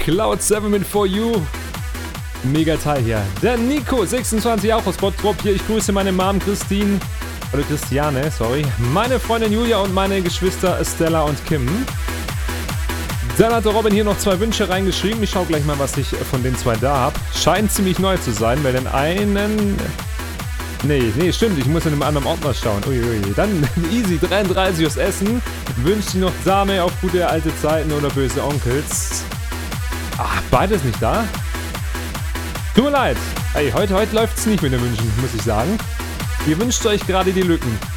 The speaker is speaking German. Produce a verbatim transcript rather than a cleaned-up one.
Cloud sieben mit For You. Mega Teil hier. Der Nico, sechsundzwanzig, auch aus Bottrop hier. Ich grüße meine Mom Christine. Oder Christiane, sorry. Meine Freundin Julia und meine Geschwister Stella und Kim. Dann hat der Robin hier noch zwei Wünsche reingeschrieben. Ich schau gleich mal, was ich von den zwei da habe. Scheint ziemlich neu zu sein, weil den einen... Nee, nee, stimmt. Ich muss in einem anderen Ordner schauen. Uiui. Dann Easy dreiunddreißig aus Essen. Wünscht sie noch Same auf gute alte Zeiten oder böse Onkels. Ach, beides nicht da? Tut mir leid. Ey, heute, heute läuft es nicht mit den Wünschen, muss ich sagen. Ihr wünscht euch gerade die Lücken.